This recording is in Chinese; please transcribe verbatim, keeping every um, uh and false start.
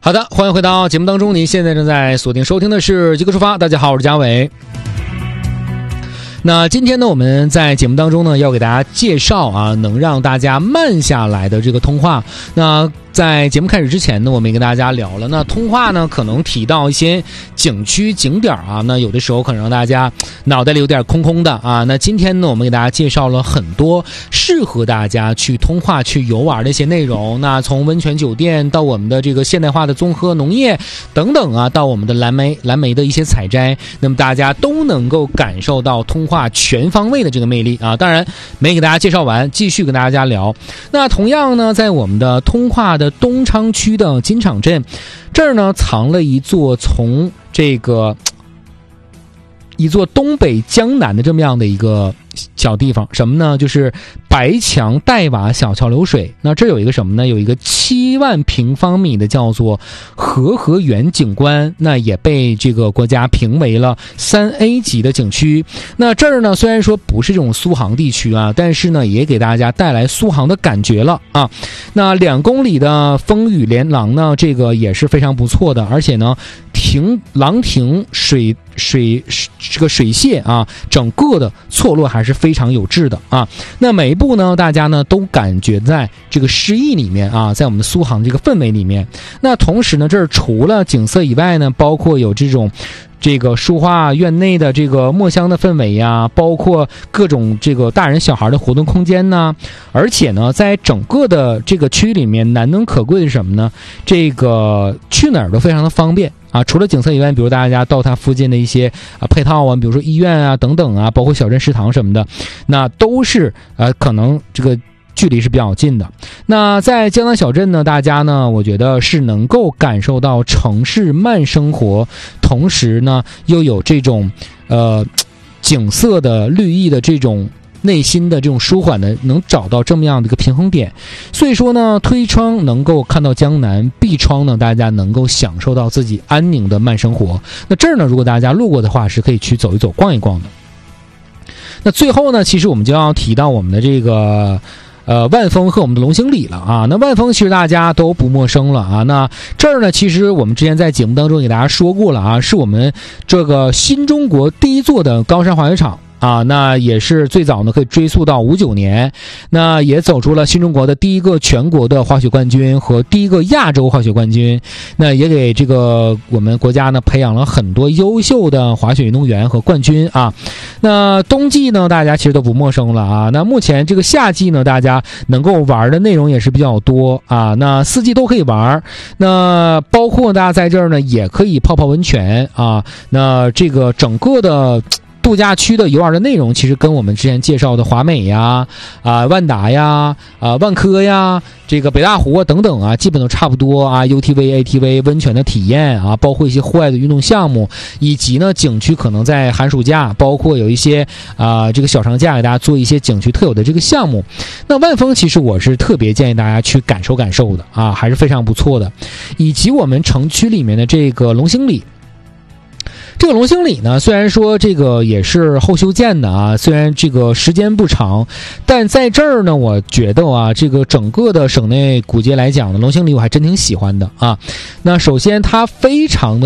好的，欢迎回到节目当中，您现在正在锁定收听的是极客出发。大家好，我是嘉伟。那今天呢，我们在节目当中呢，要给大家介绍啊，能让大家慢下来的这个通话。那在节目开始之前呢，我们也跟大家聊了，那通话呢可能提到一些景区景点啊，那有的时候可能让大家脑袋里有点空空的啊。那今天呢，我们给大家介绍了很多适合大家去通化去游玩的一些内容。那从温泉酒店到我们的这个现代化的综合农业等等啊，到我们的蓝莓蓝莓的一些采摘，那么大家都能够感受到通化全方位的这个魅力啊。当然没给大家介绍完，继续跟大家聊。那同样呢，在我们的通化的东昌区的金场镇这儿呢，藏了一座从这个一座东北江南的这么样的一个小地方，什么呢？就是白墙黛瓦小桥流水。那这有一个什么呢？有一个七万平方米的叫做和合园景观，那也被这个国家评为了三 A 级的景区。那这儿呢，虽然说不是这种苏杭地区啊，但是呢，也给大家带来苏杭的感觉了啊。那两公里的风雨连廊呢，这个也是非常不错的，而且呢，亭廊亭水水这个水榭啊，整个的错落还是非常有致的啊。那每一步呢，大家呢都感觉在这个诗意里面啊，在我们的苏杭这个氛围里面。那同时呢，这儿除了景色以外呢，包括有这种这个书画院内的这个墨香的氛围呀，包括各种这个大人小孩的活动空间呢。而且呢，在整个的这个区里面，难能可贵的是什么呢？这个去哪儿都非常的方便啊。除了景色以外，比如大家到它附近的一些啊配套啊，比如说医院啊等等啊，包括小镇食堂什么的，那都是呃可能这个距离是比较近的。那在江南小镇呢，大家呢，我觉得是能够感受到城市慢生活，同时呢又有这种呃景色的绿意的这种内心的这种舒缓的，能找到这么样的一个平衡点。所以说呢，推窗能够看到江南，闭窗呢，大家能够享受到自己安宁的慢生活。那这儿呢，如果大家路过的话，是可以去走一走逛一逛的。那最后呢，其实我们就要提到我们的这个呃，万丰和我们的龙兴里了啊。那万丰其实大家都不陌生了啊。那这儿呢，其实我们之前在节目当中给大家说过了啊，是我们这个新中国第一座的高山滑雪场啊。那也是最早呢可以追溯到五九年，那也走出了新中国的第一个全国的滑雪冠军和第一个亚洲滑雪冠军。那也给这个我们国家呢培养了很多优秀的滑雪运动员和冠军啊。那冬季呢，大家其实都不陌生了啊。那目前这个夏季呢，大家能够玩的内容也是比较多啊。那四季都可以玩，那包括大家在这儿呢也可以泡泡温泉啊。那这个整个的度假区的游玩的内容，其实跟我们之前介绍的华美呀、啊万达呀、啊万科呀、这个北大湖啊等等啊，基本都差不多啊。U T V、A T V 温泉的体验啊，包括一些户外的运动项目，以及呢景区可能在寒暑假，包括有一些啊这个小长假给大家做一些景区特有的这个项目。那万丰其实我是特别建议大家去感受感受的啊，还是非常不错的。以及我们城区里面的这个龙兴里。这个龙兴里呢，虽然说这个也是后修建的啊，虽然这个时间不长，但在这儿呢，我觉得啊，这个整个的省内古街来讲呢，龙兴里我还真挺喜欢的啊。那首先它非常的